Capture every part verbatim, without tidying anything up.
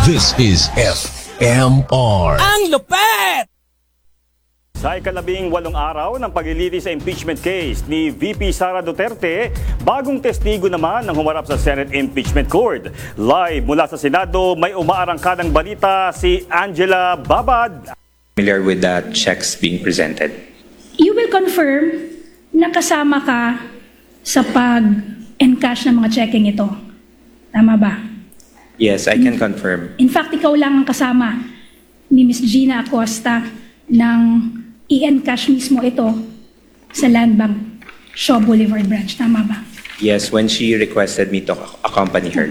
This is F M R. Ang lupet! Sa ikalabing walong araw ng paglilitis sa impeachment case ni V P Sara Duterte, bagong testigo naman ang humarap sa Senate Impeachment Court. Live mula sa Senado, may umaarangkadang balita si Angela Babad. Familiar with the checks being presented? You will confirm na kasama ka sa pag-encash ng mga checking ito. Tama ba? Yes, I can confirm. In fact, ikaw lang ang kasama ni Miz Gina Acosta ng i-encash mismo ito sa Land Bank Shaw Boulevard branch. Tama ba? Yes, when she requested me to accompany her.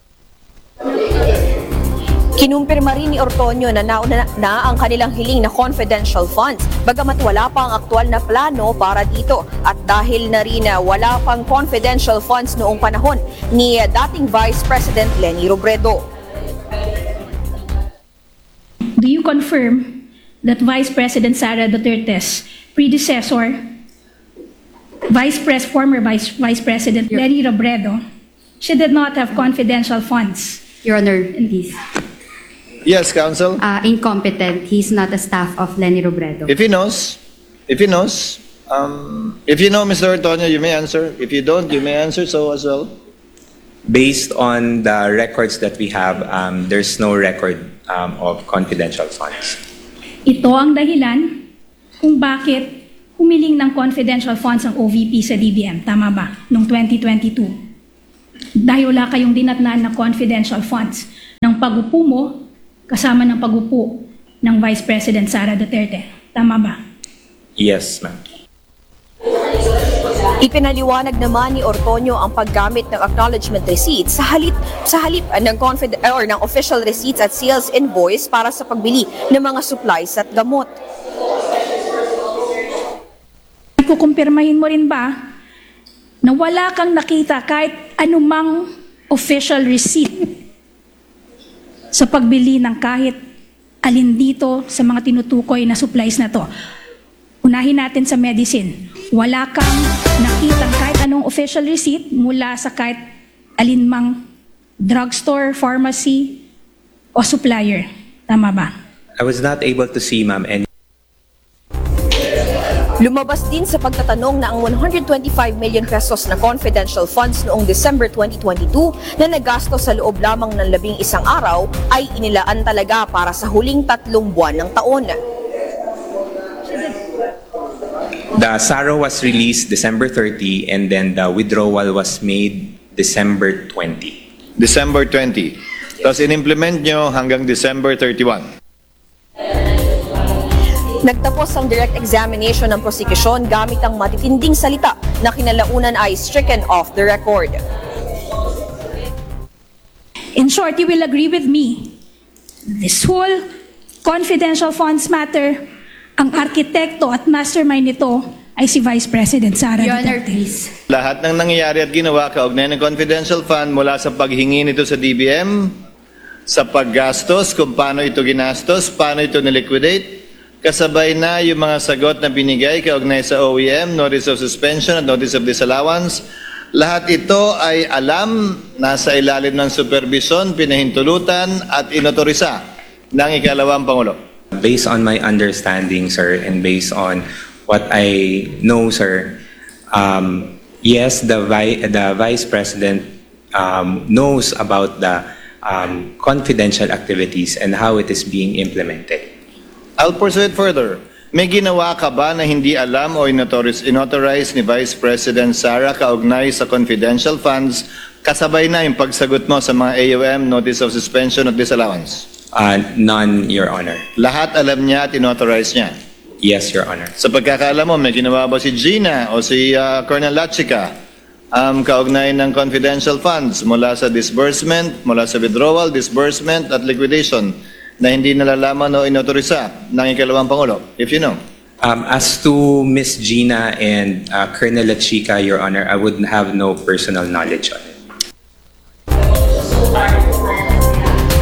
Kinumpirma rin ni Ortonio na nauna na ang kanilang hiling na confidential funds, bagamat wala pa ang aktual na plano para dito. At dahil na rin na wala pang confidential funds noong panahon ni dating Vice President Leni Robredo. Do you confirm that Vice President Sara Duterte's predecessor, Vice Pres, former Vice, Vice President Leni Robredo, she did not have confidential funds? Your Honor, please. Yes, Counsel. Uh, incompetent. He's not a staff of Leni Robredo. If he knows, if he knows, um, if you know, Mister Ortonio, you may answer. If you don't, you may answer so as well. Based on the records that we have, um, there's no record um, of confidential funds. Ito ang dahilan kung bakit humiling ng confidential funds ang O V P sa D B M. Tama ba? Noong twenty twenty-two. Dahil wala kayong dinatnan na confidential funds ng pag-upo mo kasama ng pag-upo ng Vice President Sara Duterte. Tama ba? Yes, ma'am. Ipinaliwanag naman ni Ortonio ang paggamit ng acknowledgement receipts sa halip sa halip ng confid or ng official receipts at sales invoice para sa pagbili ng mga supplies at gamot. Kukumpirmahin mo rin ba na wala kang nakita kahit anumang official receipt sa pagbili ng kahit alin dito sa mga tinutukoy na supplies na to? Unahin natin sa medicine. Wala kang nakita kahit anong official receipt mula sa kahit alinmang drugstore, pharmacy, o supplier. Tama ba? I was not able to see, ma'am, any Lumabas din sa pagtatanong na ang one hundred twenty-five million pesos na confidential funds noong December twenty twenty-two na nagasto sa loob lamang ng labing isang araw ay inilaan talaga para sa huling tatlong buwan ng taon. The S A R O was released December thirtieth and then the withdrawal was made December twentieth. December twentieth. Tapos in-implement nyo hanggang December thirty-first. Nagtapos ang direct examination ng prosecution gamit ang matitinding salita na kinalaunan ay stricken off the record. In short, you will agree with me. This whole confidential funds matter, ang arkitekto at mastermind nito ay si Vice President Sara Your Honor, Duterte. please. Lahat ng nangyayari at ginawa kaugnay ng confidential fund mula sa paghingi nito sa D B M, sa paggastos, kung paano ito ginastos, paano ito niliquidate, kasabay na yung mga sagot na binigay kaugnay sa O E M, Notice of Suspension at Notice of Disallowance. Lahat ito ay alam, nasa ilalim ng supervision, pinahintulutan at inotorisa ng ikalawang Pangulo. Based on my understanding, sir, and based on what I know, sir, um, yes, the, vi the Vice President um, knows about the um, confidential activities and how it is being implemented. I'll pursue it further. May ginawa ka ba na hindi alam o inauthorize ni Vice President Sara kaugnay sa confidential funds kasabay na yung pagsagot mo sa mga A O M, Notice of Suspension at Disallowance? Uh, none, Your Honor. Lahat alam niya at inauthorize niya? Yes, Your Honor. Sa pagkakaalam mo, may ginawa ba si Gina o si uh, Colonel Lachica um, kaugnay ng confidential funds mula sa disbursement, mula sa withdrawal, disbursement at liquidation na hindi nalalaman o inautorisa ng ikalawang Pangulo, if you know? Um, as to Miss Gina and uh, Colonel Lachica, Your Honor, I would have no personal knowledge on it.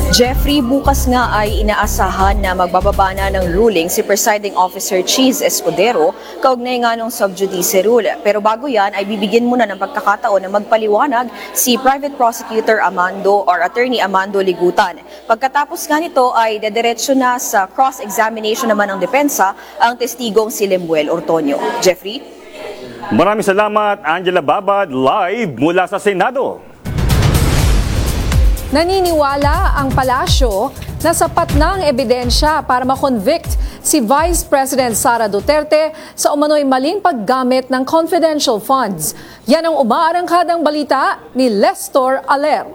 Jeffrey, bukas nga ay inaasahan na magbababa na ng ruling si Presiding Officer Cheese Escudero kaugnay nga ng subjudice rule. Pero bago yan ay bibigyan muna ng pagkakataon na magpaliwanag si Private Prosecutor Amando or Attorney Amando Ligutan. Pagkatapos nga nito ay dediretso na sa cross-examination naman ng depensa ang testigong si Lemuel Ortonio. Jeffrey? Maraming salamat, Angela Babad, live mula sa Senado. Naniniwala ang palasyo na sapat na ang ebidensya para makonvict si Vice President Sara Duterte sa umano'y maling paggamit ng confidential funds. Yan ang umaarangkadang balita ni Lestor Aler.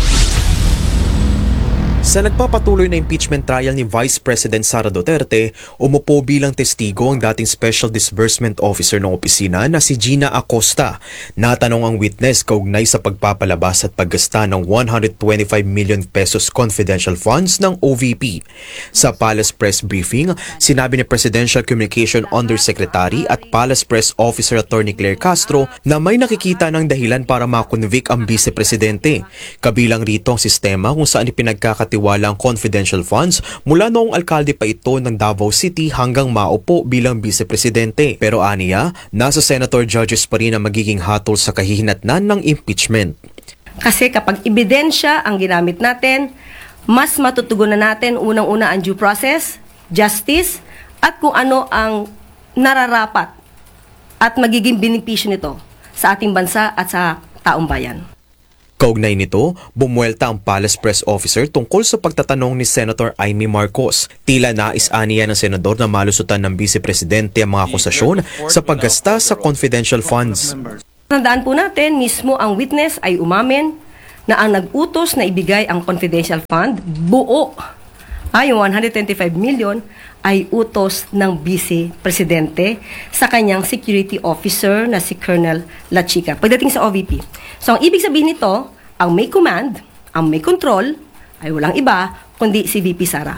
Sa nagpapatuloy na impeachment trial ni Vice President Sara Duterte, umupo bilang testigo ang dating Special Disbursement Officer ng opisina na si Gina Acosta. Natanong ang witness kaugnay sa pagpapalabas at paggasta ng one hundred twenty-five million pesos confidential funds ng O V P. Sa Palace Press Briefing, sinabi ni Presidential Communication Undersecretary at Palace Press Officer Attorney Claire Castro na may nakikita ng dahilan para makonvict ang Vice Presidente. Kabilang rito ang sistema kung saan ipinagkakatiwala walang confidential funds mula noong alkalde pa ito ng Davao City hanggang maupo bilang vice-presidente. Pero aniya, nasa senator judges pa rin ang magiging hatol sa kahihinatnan ng impeachment. Kasi kapag ebidensya ang ginamit natin, mas matutugunan natin unang-una ang due process, justice, at kung ano ang nararapat at magiging benepisyo nito sa ating bansa at sa taong bayan. Kaugnay nito, bumuelta ang Palace Press Officer tungkol sa pagtatanong ni Senator Amy Marcos. Tila nais aniya ng senador na malusutan ng vice-presidente ang mga akusasyon sa paggasta sa confidential funds. Tandaan po natin, mismo ang witness ay umamin na ang nag-utos na ibigay ang confidential fund, buo, ay yung one hundred twenty-five million ay utos ng vice-presidente sa kanyang security officer na si Colonel Lachica pagdating sa O V P. So, ang ibig sabihin nito, ang may command, ang may control, ay walang iba, kundi si V P Sara.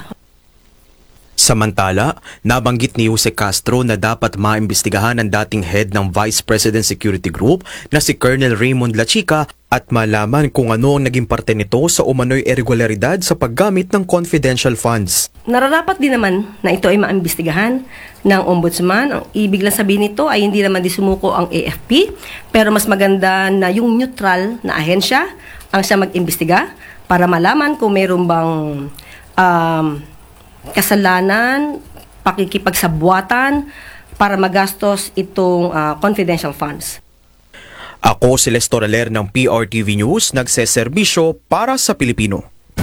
Samantala, nabanggit ni Jose Castro na dapat maimbestigahan ang dating head ng Vice President Security Group na si Colonel Raymond Lachica at malaman kung ano ang naging parte nito sa umano'y irregularidad sa paggamit ng confidential funds. Nararapat din naman na ito ay maimbestigahan ng ombudsman. Ang ibig lang sabihin nito ay hindi naman disumuko ang A F P, pero mas maganda na yung neutral na ahensya ang siya mag-imbestiga para malaman kung mayroon bang um, kasalanan, pakikipagsabwatan para magastos itong uh, confidential funds. Ako si Lestor Aler ng P R T V News, nagseserbisyo para sa Pilipino.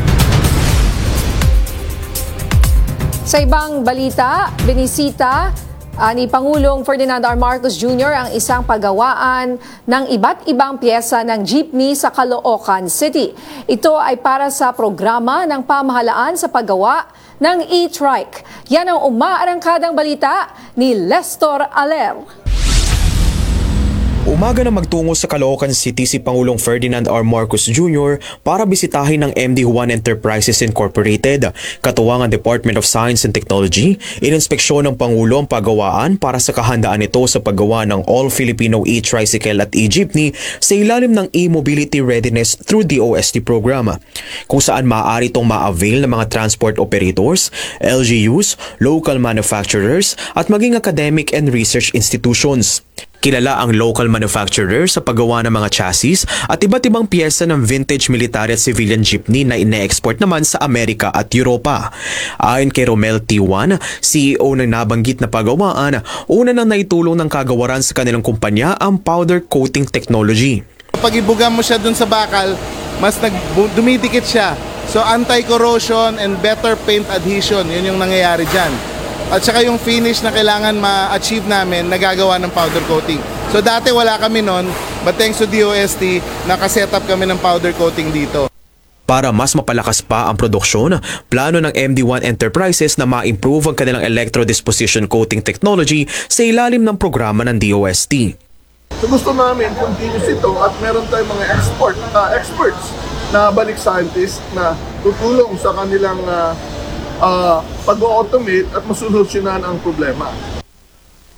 Sa ibang balita, binisita uh, ni Pangulong Ferdinand R. Marcos Junior ang isang paggawaan ng iba't ibang piyesa ng jeepney sa Caloocan City. Ito ay para sa programa ng pamahalaan sa paggawa ng e-trike. Yan ang umaarangkadang balita ni Lestor Aler. Umaga na magtungo sa Caloocan City si Pangulong Ferdinand R. Marcos Junior para bisitahin ng M D Juan Enterprises Incorporated. Katuwang ang Department of Science and Technology, ininspeksyon ng Pangulo ang paggawaan para sa kahandaan nito sa paggawa ng All-Filipino e-tricycle at e-jeepney sa ilalim ng e-mobility readiness through D O S T program, kung saan maaari itong ma-avail ng mga transport operators, L G Us, local manufacturers at maging academic and research institutions. Kilala ang local manufacturer sa paggawa ng mga chassis at iba't ibang piyesa ng vintage military at civilian jeepney na ine-export naman sa Amerika at Europa. Ayon kay Romel Tiwan, C E O ng nabanggit na paggawaan, una nang naitulong ng kagawaran sa kanilang kumpanya ang powder coating technology. Pag ibuga mo siya dun sa bakal, mas nag dumidikit siya. So anti-corrosion and better paint adhesion, yun yung nangyayari dyan. At saka yung finish na kailangan ma-achieve namin, nagagawa ng powder coating. So dati wala kami nun, but thanks to D O S T, nakaset up kami ng powder coating dito. Para mas mapalakas pa ang produksyon, plano ng M D Juan Enterprises na ma-improve ang kanilang electrodisposition coating technology sa ilalim ng programa ng D O S T. So gusto namin continuous ito at meron tayong mga export, uh, experts na balik scientists na tutulong sa kanilang uh, uh, pag-automate at masolusyonan ang problema.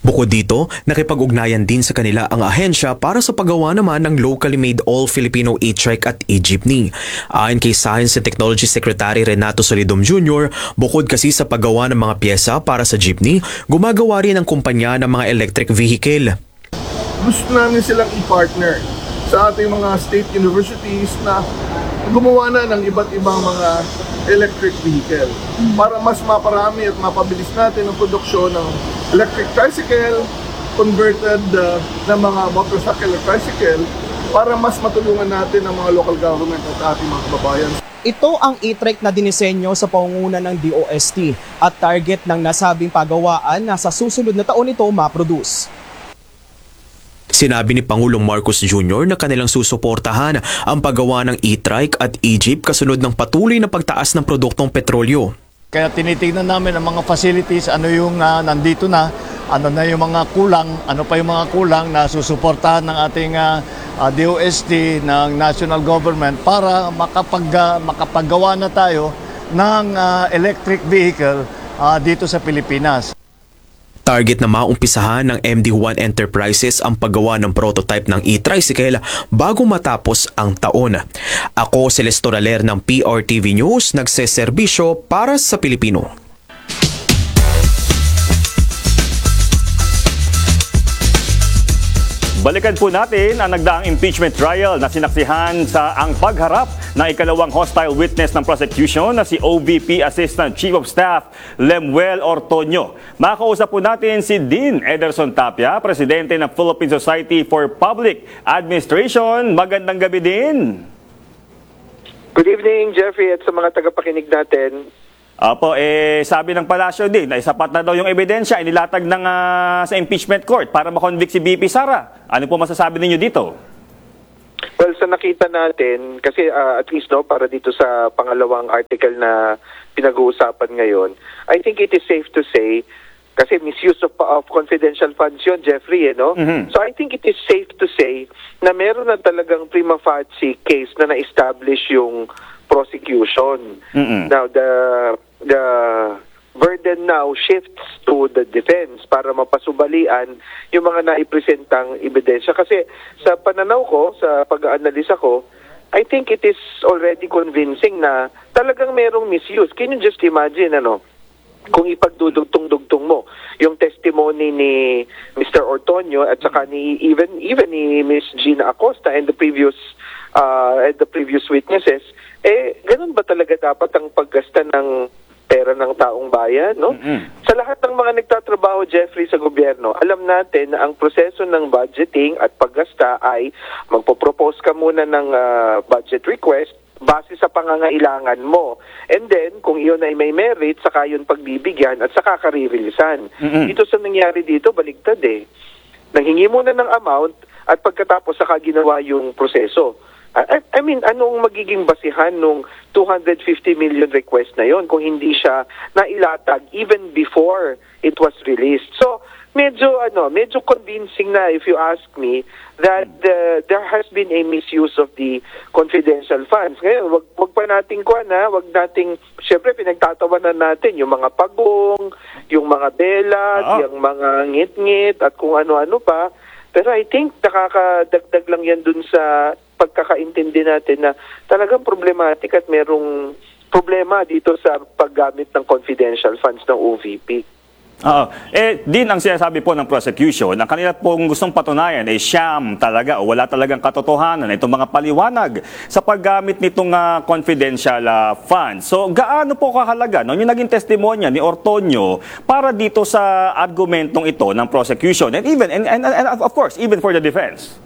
Bukod dito, nakipag-ugnayan din sa kanila ang ahensya para sa paggawa naman ng locally made all-Filipino e-trike at e-jeepney. Ayon kay Science and Technology Secretary Renato Solidum Junior, bukod kasi sa paggawa ng mga pyesa para sa jeepney, gumagawa rin ang kumpanya ng mga electric vehicle. Gusto namin silang i-partner sa ating mga state universities na gumawa na ng iba't ibang mga electric vehicle para mas maparami at mapabilis natin ang produksyon ng electric tricycle, converted uh, na mga motorcycle at tricycle para mas matulungan natin ang mga local government at ating mga kababayan. Ito ang e-trike na dinisenyo sa pangunguna ng D O S T at target ng nasabing pagawaan na sa susunod na taon ito ma-produce. Sinabi ni Pangulong Marcos Junior na kanilang susuportahan ang paggawa ng e-trike at e-jeep kasunod ng patuloy na pagtaas ng produktong petrolyo. Kaya tinitingnan namin ang mga facilities, ano yung uh, nandito na, ano na yung mga kulang, ano pa yung mga kulang na susuportahan ng ating uh, uh, D O S T, ng national government para makapag, uh, makapaggawa na tayo ng uh, electric vehicle uh, dito sa Pilipinas. Target na maumpisahan ng M D one Enterprises ang paggawa ng prototype ng e-tricycle bago matapos ang taon. Ako si Lester Aler ng P R T V News, nagseserbisyo para sa Pilipino. Balikan po natin ang nagdaang impeachment trial na sinaksihan sa ang pagharap ng ikalawang hostile witness ng prosecution na si O V P Assistant Chief of Staff Lemuel Ortonio. Makakausap po natin si Dean Ederson Tapia, Presidente ng Philippine Society for Public Administration. Magandang gabi din. Good evening, Jeffrey, at sa mga tagapakinig natin. Apo, eh, sabi ng palasyo din na sapat na daw yung ebidensya inilatag ng, uh, sa impeachment court para makonvict si V P Sara. Ano po masasabi ninyo dito? Well, sa nakita natin, kasi uh, at least no, para dito sa pangalawang article na pinag-uusapan ngayon, I think it is safe to say, kasi misuse of, of confidential funds yun, Jeffrey, eh, no? Mm-hmm. So I think it is safe to say na meron na talagang prima facie case na na-establish yung prosecution. Mm-hmm. Now, the the burden now shifts to the defense para mapasubalian yung mga naipresentang ebidensya. Kasi sa pananaw ko, sa pag-aanalisa ko, I think it is already convincing na talagang merong misuse. Can you just imagine, ano, kung ipagdudugtong-dugtong mo yung testimony ni Mister Ortonio at saka ni even even ni Miss Gina Acosta and the previous uh, and the previous witnesses, eh ganun ba talaga dapat ang paggasta ng pera ng taong bayan, no? Mm-hmm. Sa lahat ng mga nagtatrabaho, Jeffrey, sa gobyerno, alam natin na ang proseso ng budgeting at paggasta ay magpo-propose ka muna ng uh, budget request base sa pangangailangan mo. And then, kung iyon ay may merit, saka yun pagbibigyan at saka karirilisan. Mm-hmm. Ito sa nangyari dito, baligtad eh. Nanghingi muna ng amount at pagkatapos saka ginawa yung proseso. I, I mean, anong magiging basihan nung two hundred fifty million request na yon kung hindi siya nailatag even before it was released? So, medyo ano, medyo convincing na, if you ask me, that uh, there has been a misuse of the confidential funds. Ngayon, wag, wag pa nating kuha na, wag nating, syempre pinagtatawanan natin yung mga pagong, yung mga belat, oh. yung mga ngit-ngit, at kung ano-ano pa. Pero I think nakakadagdag lang yan dun sa pagkakaintindi natin na talagang problematic at merong problema dito sa paggamit ng confidential funds ng O V P. Oo. Eh, din ang sinasabi po ng prosecution, ang kanila pong gustong patunayan ay sham talaga o wala talagang katotohanan itong mga paliwanag sa paggamit nitong uh, confidential uh, funds. So, gaano po kahalaga no, yung naging testimonya ni Ortonio para dito sa argumentong ito ng prosecution and even, and, and, and of course, even for the defense?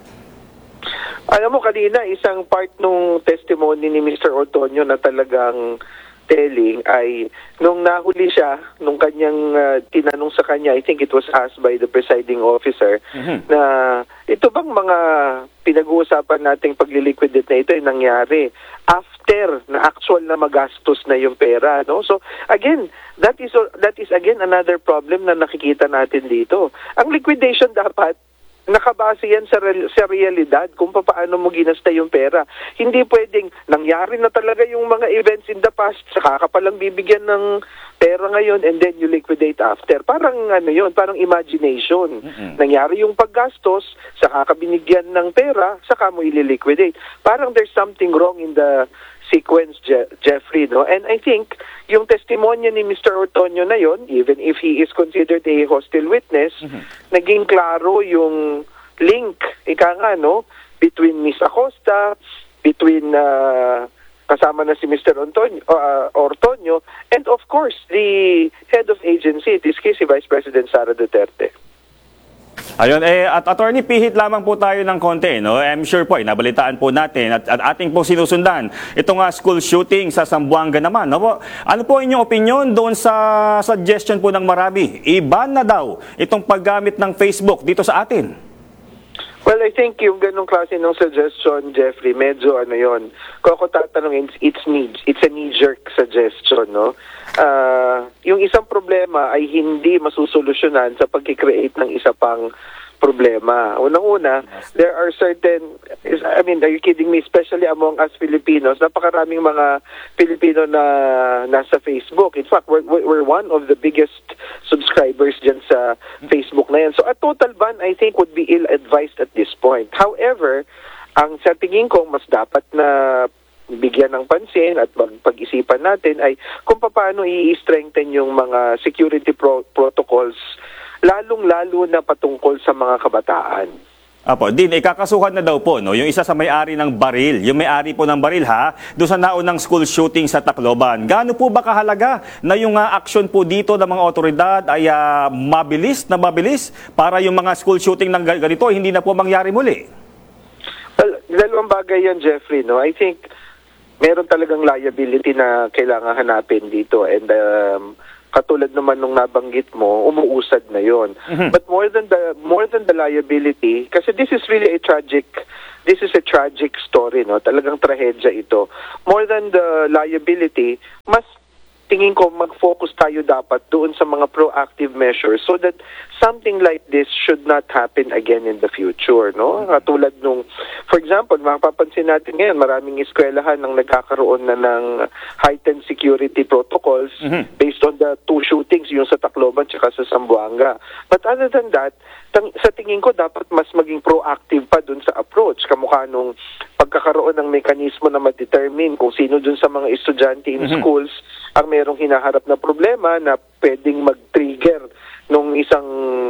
Alam mo, kanina, isang part nung testimony ni Mister Ortonio na talagang telling ay nung nahuli siya, nung kanyang uh, tinanong sa kanya, I think it was asked by the presiding officer, mm-hmm. na ito bang mga pinag-uusapan nating pagliliquidate na ito ay nangyari after na actual na magastos na yung pera, no? So again, that is that is again another problem na nakikita natin dito. Ang liquidation dapat nakabase yan sa, re- sa realidad kung paano mo ginasta yung pera. Hindi pwedeng nangyari na talaga yung mga events in the past, saka ka palang bibigyan ng pera ngayon and then you liquidate after. Parang ano yun, parang imagination. Mm-hmm. Nangyari yung paggastos, saka ka binigyan ng pera, saka mo ililiquidate. Parang there's something wrong in the sequence, Je- Jeffrey, no? And I think yung testimonya ni Mister Ortonio na yon, even if he is considered a hostile witness, mm-hmm. naging klaro yung link, ika nga, no, between Miz Acosta, between uh, kasama na si Mister Ortonio, uh, Ortonio, and of course, the head of agency, this case, si Vice President Sara Duterte. Ayun, eh, at attorney, pihit lamang po tayo ng konti, no? I'm sure po, eh, nabalitaan po natin at, at ating po sinusundan. Itong uh, school shooting sa Zamboanga naman, no? Ano po inyong opinion doon sa suggestion po ng marami? Iban na daw itong paggamit ng Facebook dito sa atin. Well, I think yung ganong klase ng suggestion, Jeffrey, medyo ano yon. Kung ako tatanungin, it's, need, it's a knee-jerk suggestion, no? Uh, yung isang problema ay hindi masusolusyonan sa pag-create ng isa pang problema. Unang-una, there are certain, I mean, are you kidding me, especially among us Filipinos, napakaraming mga Pilipino na nasa Facebook. In fact, we're, we're one of the biggest subscribers dyan sa Facebook na yan. So a total ban, I think, would be ill-advised at this point. However, ang sa tingin ko, mas dapat na bigyan ng pansin at pag-isipan natin ay kung paano i-strengthen yung mga security pro- protocols, lalong-lalo na patungkol sa mga kabataan. Apo, din, ikakasuhan na daw po, no? Yung isa sa may-ari ng baril, yung may-ari po ng baril, ha? Doon sa naunang school shooting sa Tacloban. Gaano po ba kahalaga na yung uh, action po dito ng mga otoridad ay uh, mabilis na mabilis para yung mga school shooting ng ganito hindi na po mangyari muli? Well, dalawang bagay yan, Jeffrey, no? I think meron talagang liability na kailangan hanapin dito, and um, katulad naman nung nabanggit mo, umuusad na yon. Mm-hmm. But more than the more than the liability, kasi this is really a tragic this is a tragic story, no? Talagang trahedya ito. More than the liability, mas tingin ko mag-focus tayo dapat doon sa mga proactive measures so that something like this should not happen again in the future, no? Katulad nung, for example, mapapansin natin ngayon, maraming eskwelahan nang nagkakaroon na ng heightened security protocols mm-hmm. based on the two shootings, yung sa Tacloban at sa Zamboanga. But other than that, tang, sa tingin ko dapat mas maging proactive pa doon sa approach, kamukha nung pagkakaroon ng mekanismo na ma-determine kung sino doon sa mga estudyante in mm-hmm. schools ang merong hinaharap na problema na pwedeng mag-trigger nung isang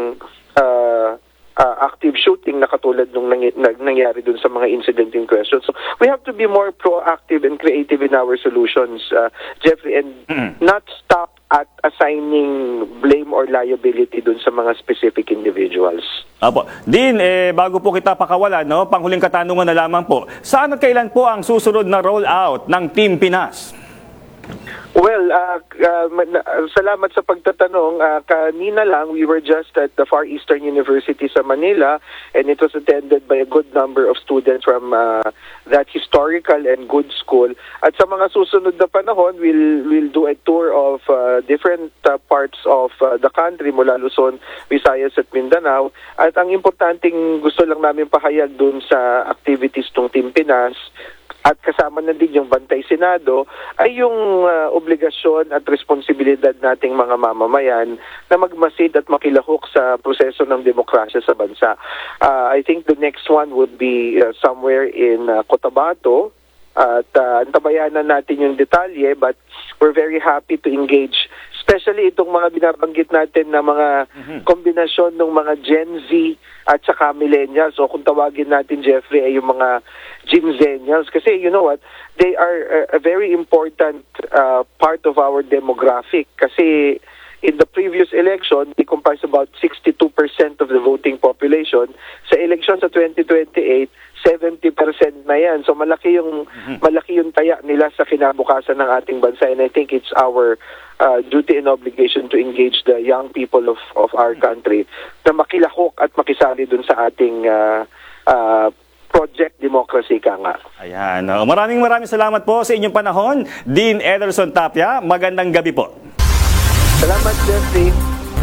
uh, uh, active shooting na katulad nung nangy- nangyari dun sa mga incident in question. So we have to be more proactive and creative in our solutions, uh, Jeffrey, and mm-hmm. not stop at assigning blame or liability dun sa mga specific individuals. Apo. Din, eh, bago po kita pakawalan, no, panghuling katanungan na lamang po, saan at kailan po ang susunod na rollout ng Team Pinas? Well, uh, uh, salamat sa pagtatanong. Uh, kanina lang, we were just at the Far Eastern University sa Manila, and it was attended by a good number of students from uh, that historical and good school. At sa mga susunod na panahon, we'll, we'll do a tour of uh, different uh, parts of uh, the country mula Luzon, Visayas at Mindanao. At ang importanteng gusto lang namin pahayag dun sa activities ng Team Pinas, at kasama na din yung Bantay Senado, ay yung uh, obligasyon at responsibilidad nating mga mamamayan na magmasid at makilahok sa proseso ng demokrasya sa bansa. Uh, I think the next one would be uh, somewhere in uh, Cotabato, at uh, antabayanan natin yung detalye, but we're very happy to engage, especially itong mga binabanggit natin na mga mm-hmm. kombinasyon ng mga Gen Z at saka millennials, o kung tawagin natin, Jeffrey, ay yung mga Ginzennials, kasi you know what, they are a, a very important uh, part of our demographic, kasi in the previous election, they comprise about sixty-two percent of the voting population. Sa election sa twenty twenty-eight, seventy percent na yan. So malaki yung mm-hmm. malaki yung taya nila sa kinabukasan ng ating bansa, and I think it's our uh, duty and obligation to engage the young people of of our country na makilahok at makisali dun sa ating uh, uh, Project Democracy ka nga. Ayan. Uh, maraming maraming salamat po sa inyong panahon, Dean Ederson Tapia. Magandang gabi po. Salamat, Jeffrey.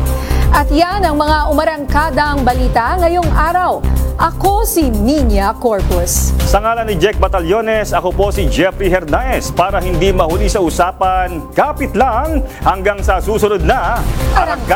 At yan ang mga umarangkadang balita ngayong araw. Ako si Nina Corpus. Sa ngalan ni Jack Batallones, ako po si Jeffrey Hernaez. Para hindi mahuli sa usapan, kapit lang hanggang sa susunod na Arangkada.